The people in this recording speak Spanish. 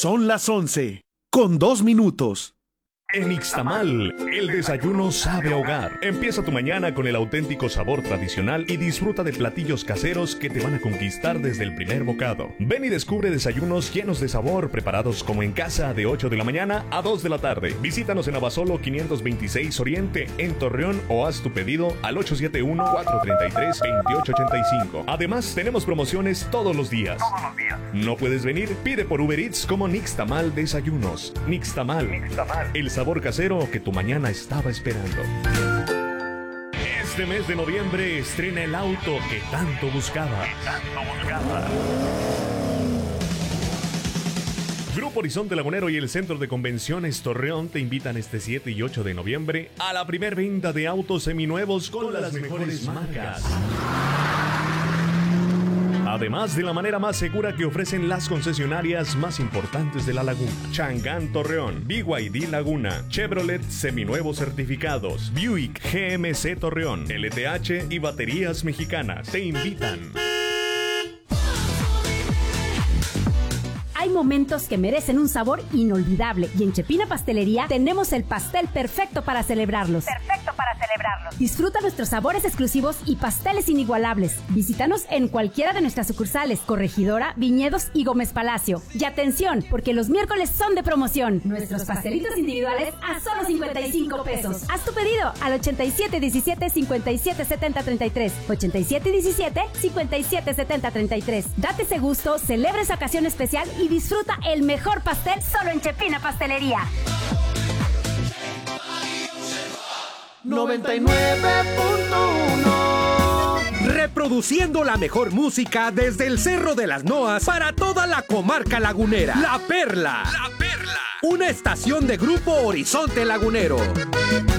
Son las 11:02. En Ixtamal, el desayuno sabe a hogar. Empieza tu mañana con el auténtico sabor tradicional y disfruta de platillos caseros que te van a conquistar desde el primer bocado. Ven y descubre desayunos llenos de sabor, preparados como en casa de 8 de la mañana a 2 de la tarde. Visítanos en Abasolo 526 Oriente, en Torreón, o haz tu pedido al 871-433-2885. Además, tenemos promociones todos los días. ¿No puedes venir? Pide por Uber Eats como Nixtamal Desayunos. Nixtamal, el sabor casero que tu mañana estaba esperando. Este mes de noviembre estrena el auto que tanto buscabas. Grupo Horizonte Lagunero y el Centro de Convenciones Torreón te invitan este 7 y 8 de noviembre a la primer venta de autos seminuevos con las mejores marcas. Además de la manera más segura que ofrecen las concesionarias más importantes de la laguna: Chang'an Torreón, BYD Laguna, Chevrolet Seminuevos Certificados, Buick GMC Torreón, LTH y Baterías Mexicanas te invitan. Hay momentos que merecen un sabor inolvidable y en Chepina Pastelería tenemos el pastel perfecto para celebrarlos. Disfruta nuestros sabores exclusivos y pasteles inigualables. Visítanos en cualquiera de nuestras sucursales: Corregidora, Viñedos y Gómez Palacio. Y atención, porque los miércoles son de promoción. Nuestros pastelitos individuales a solo 55 pesos. Haz tu pedido al 8717-577033. 8717-577033. Date ese gusto, celebra esa ocasión especial y disfruta el mejor pastel solo en Chepina Pastelería. 99.1. Reproduciendo la mejor música desde el Cerro de las Noas para toda la comarca lagunera. La Perla. Una estación de Grupo Horizonte Lagunero.